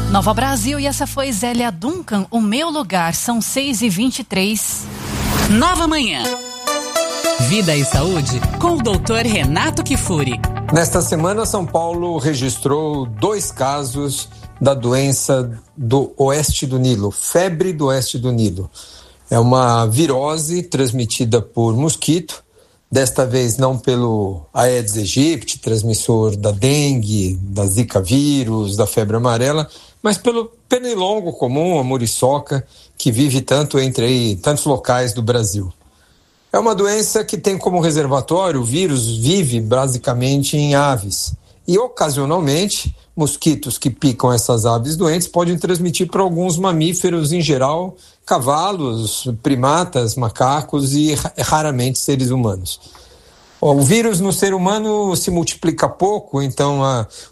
Nova Brasil, e essa foi Zélia Duncan, O Meu Lugar. São 6h23. Nova Manhã. Vida e Saúde com o Dr. Renato Kifuri. Nesta semana, São Paulo registrou 2 casos da doença do Oeste do Nilo, febre do Oeste do Nilo. É uma virose transmitida por mosquito, desta vez não pelo Aedes aegypti, transmissor da dengue, da zika vírus, da febre amarela, mas pelo pernilongo comum, a muriçoca, que vive entre tantos locais do Brasil. É uma doença que tem como reservatório, o vírus vive basicamente em aves. E, ocasionalmente, mosquitos que picam essas aves doentes podem transmitir para alguns mamíferos, em geral, cavalos, primatas, macacos e raramente seres humanos. O vírus no ser humano se multiplica pouco, então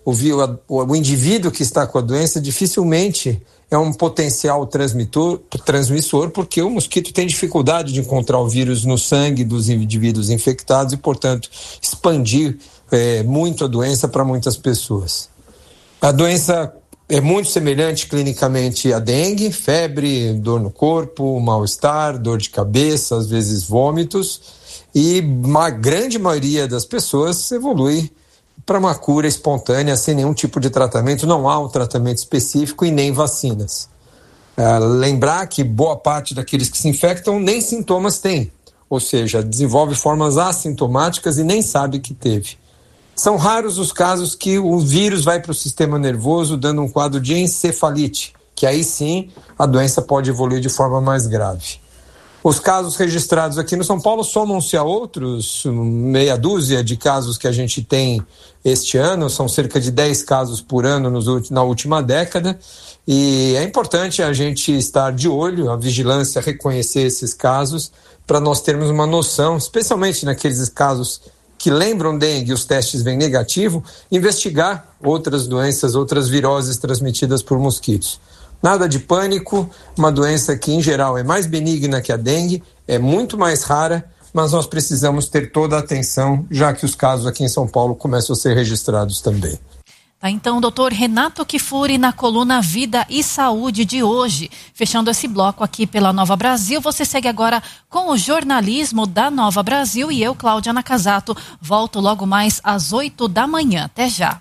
o indivíduo que está com a doença dificilmente é um potencial transmissor, porque o mosquito tem dificuldade de encontrar o vírus no sangue dos indivíduos infectados e, portanto, expandir muito a doença para muitas pessoas. A doença é muito semelhante clinicamente à dengue, febre, dor no corpo, mal-estar, dor de cabeça, às vezes vômitos, e uma grande maioria das pessoas evolui para uma cura espontânea sem nenhum tipo de tratamento. Não há um tratamento específico e nem vacinas. Lembrar que boa parte daqueles que se infectam nem sintomas têm, ou seja, desenvolve formas assintomáticas e nem sabe que teve. São raros os casos que o vírus vai para o sistema nervoso dando um quadro de encefalite, que aí sim a doença pode evoluir de forma mais grave. Os casos registrados aqui no São Paulo somam-se a outros, meia dúzia de casos que a gente tem este ano, são cerca de 10 casos por ano na última década, e é importante a gente estar de olho, a vigilância reconhecer esses casos, para nós termos uma noção, especialmente naqueles casos que lembram dengue e os testes vêm negativo, investigar outras doenças, outras viroses transmitidas por mosquitos. Nada de pânico, uma doença que em geral é mais benigna que a dengue, é muito mais rara, mas nós precisamos ter toda a atenção, já que os casos aqui em São Paulo começam a ser registrados também. Tá, então, doutor Renato Kifuri na coluna Vida e Saúde de hoje. Fechando esse bloco aqui pela Nova Brasil, você segue agora com o jornalismo da Nova Brasil e eu, Cláudia Nakazato, volto logo mais às 8 da manhã. Até já.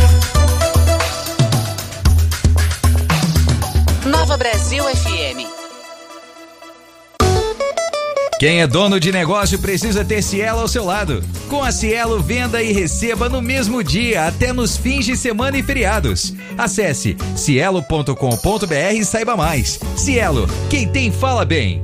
Nova Brasil FM. Quem é dono de negócio precisa ter Cielo ao seu lado. Com a Cielo, venda e receba no mesmo dia, até nos fins de semana e feriados. Acesse cielo.com.br e saiba mais. Cielo, quem tem fala bem.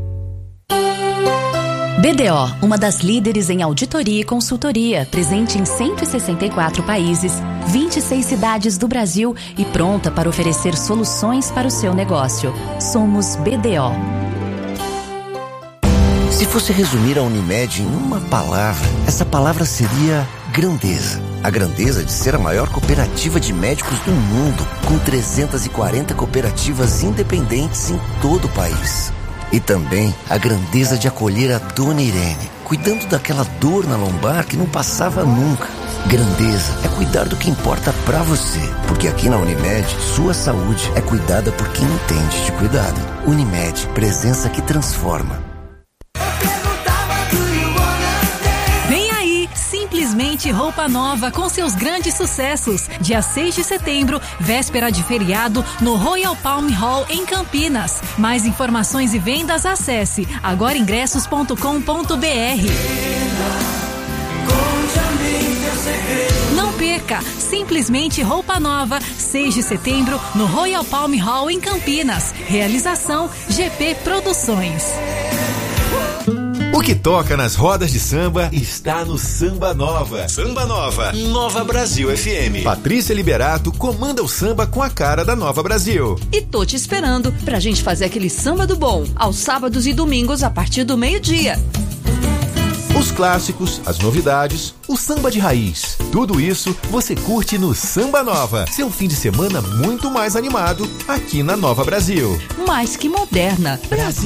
BDO, uma das líderes em auditoria e consultoria, presente em 164 países, 26 cidades do Brasil e pronta para oferecer soluções para o seu negócio. Somos BDO. Se fosse resumir a Unimed em uma palavra, essa palavra seria grandeza. A grandeza de ser a maior cooperativa de médicos do mundo, com 340 cooperativas independentes em todo o país. E também a grandeza de acolher a Dona Irene, cuidando daquela dor na lombar que não passava nunca. Grandeza é cuidar do que importa pra você, porque aqui na Unimed, sua saúde é cuidada por quem entende de cuidado. Unimed, presença que transforma. Simplesmente roupa nova com seus grandes sucessos. Dia 6 de setembro, véspera de feriado, no Royal Palm Hall em Campinas. Mais informações e vendas, acesse agoraingressos.com.br. Não perca, simplesmente roupa nova, 6 de setembro, no Royal Palm Hall em Campinas. Realização GP Produções. O que toca nas rodas de samba está no Samba Nova. Samba Nova, Nova Brasil FM. Patrícia Liberato comanda o samba com a cara da Nova Brasil. E tô te esperando pra gente fazer aquele samba do bom, aos sábados e domingos a partir do meio-dia. Os clássicos, as novidades, o samba de raiz. Tudo isso você curte no Samba Nova. Seu fim de semana muito mais animado aqui na Nova Brasil. Mais que moderna. Brasil.